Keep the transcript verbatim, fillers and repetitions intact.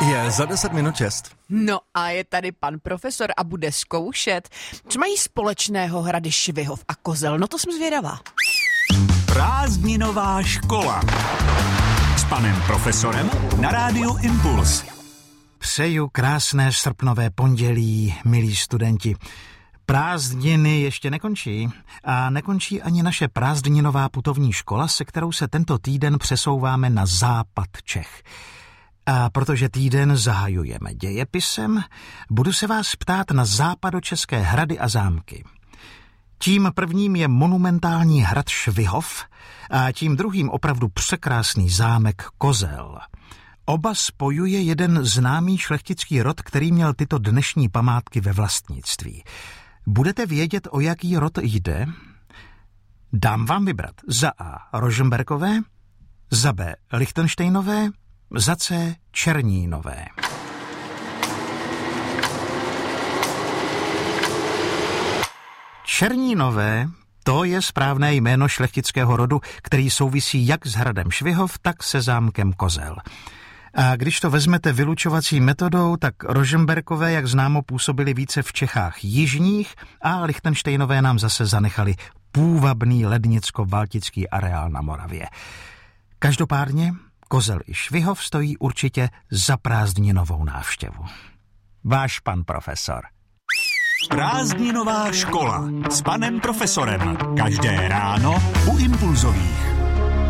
Je za deset minut šest. No a je tady pan profesor a bude zkoušet, co mají společného hrady Švihov a Kozel. No to jsem zvědavá. Prázdninová škola s panem profesorem na rádiu Impuls. Přeju krásné srpnové pondělí, milí studenti. Prázdniny ještě nekončí a nekončí ani naše prázdninová putovní škola, se kterou se tento týden přesouváme na západ Čech. A protože týden zahajujeme dějepisem, budu se vás ptát na západočeské hrady a zámky. Tím prvním je monumentální hrad Švihov a tím druhým opravdu překrásný zámek Kozel. Oba spojuje jeden známý šlechtický rod, který měl tyto dnešní památky ve vlastnictví. Budete vědět, o jaký rod jde? Dám vám vybrat za A. Rožmberkové, za B. Lichtenštejnové, za C. Černínové. Černínové, to je správné jméno šlechtického rodu, který souvisí jak s hradem Švihov, tak se zámkem Kozel. A když to vezmete vylučovací metodou, tak Rožmberkové, jak známo, působili více v Čechách jižních a Lichtenštejnové nám zase zanechali půvabný lednicko-baltický areál na Moravě. Každopádně Kozel i Švihov stojí určitě za prázdninovou návštěvu. Váš pan profesor. Prázdninová škola s panem profesorem. Každé ráno u Impulzových.